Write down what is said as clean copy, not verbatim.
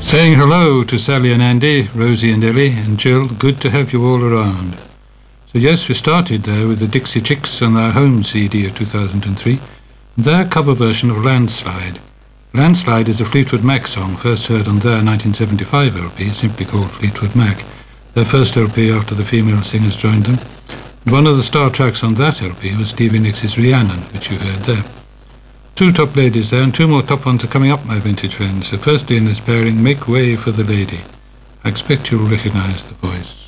Saying hello to Sally and Andy, Rosie and Ellie, and Jill. Good to have you all around. So yes, we started there with the Dixie Chicks on their home CD of 2003, and their cover version of Landslide. Landslide is a Fleetwood Mac song first heard on their 1975 LP, simply called Fleetwood Mac, their first LP after the female singers joined them. And one of the star tracks on that LP was Stevie Nicks' Rhiannon, which you heard there. Two top ladies there, and two more top ones are coming up, my vintage friends. So firstly in this pairing, Make Way for the Lady. I expect you'll recognise the voice.